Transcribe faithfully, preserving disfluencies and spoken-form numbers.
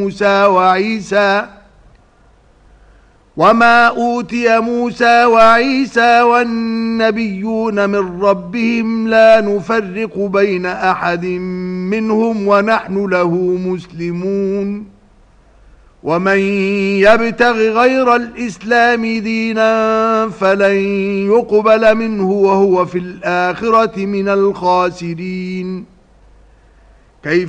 موسى وعيسى وما أوتي موسى وعيسى والنبيون من ربهم لا نفرق بين أحد منهم ونحن له مسلمون ومن يبتغ غير الإسلام دينا فلن يقبل منه وهو في الآخرة من الخاسرين كيف